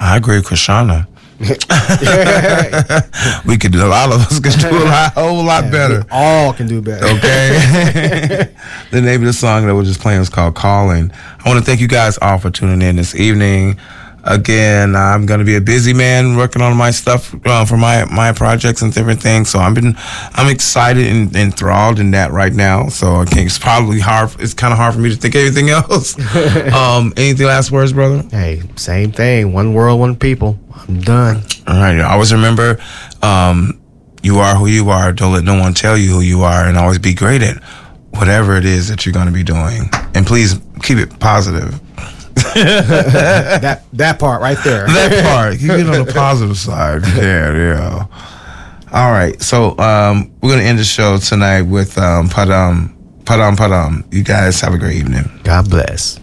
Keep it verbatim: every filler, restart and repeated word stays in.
I agree with Krishana. We could do a lot of us could do a lot, a whole lot yeah, better. We all can do better. Okay. The name of the song that we're just playing is called Calling. I want to thank you guys all for tuning in this evening. Again, I'm going to be a busy man working on my stuff uh, for my, my projects and different things. So I've been, I'm excited and enthralled in that right now. So I think it's probably hard. It's kind of hard for me to think of anything else. um, anything last words, brother? Hey, same thing. One world, one people. I'm done. All right. Always remember, um, you are who you are. Don't let no one tell you who you are, and always be great at whatever it is that you're going to be doing. And please keep it positive. that that part right there. That part. You get on the positive side. Yeah, yeah. All right. So um, we're going to end the show tonight with um, Padam, Padam, Padam. You guys have a great evening. God bless.